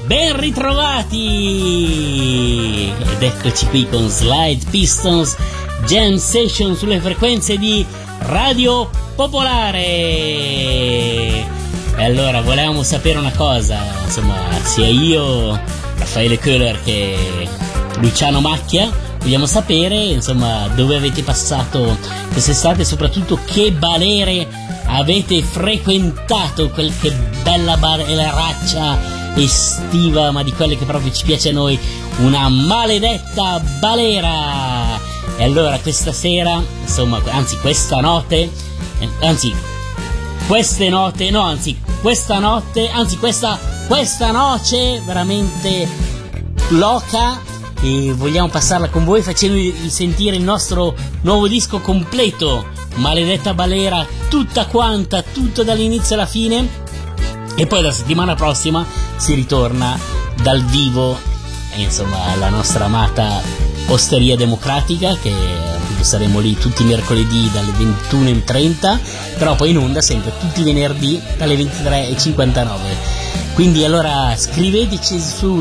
Ben ritrovati! Ed eccoci qui con Slide Pistons Jam Session sulle frequenze di Radio Popolare. E allora, volevamo sapere una cosa, insomma, sia io, Raffaele Köhler, che Luciano Macchia, vogliamo sapere, insomma, dove avete passato quest'estate e soprattutto che balere avete frequentato, che bella baleraccia estiva, ma di quelle che proprio ci piace a noi, una maledetta balera. E allora questa sera, insomma, questa notte veramente loca, e vogliamo passarla con voi facendovi sentire il nostro nuovo disco completo, Maledetta Balera, tutta quanta, tutto dall'inizio alla fine. E poi la settimana prossima si ritorna dal vivo, insomma, alla nostra amata Osteria Democratica, che saremo lì tutti i mercoledì dalle 21:30, però poi in onda sempre tutti i venerdì dalle 23:59. Quindi allora scriveteci su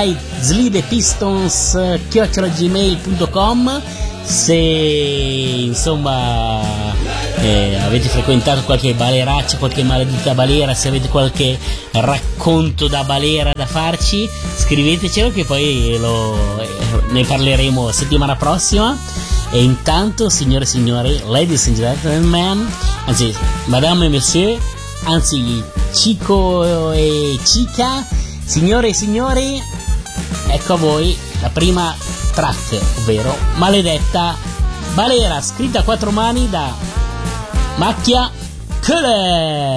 slidepistons@gmail.com se insomma avete frequentato qualche baleraccia, qualche maledetta balera, se avete qualche racconto da balera da farci, scrivetecelo che poi ne parleremo settimana prossima. E intanto, signore e signori, ladies and gentlemen, anzi madame e monsieur, anzi Cico e Cica, signore e signori, ecco a voi la prima track, ovvero Maledetta Balera, scritta a quattro mani da Macchia Köhler.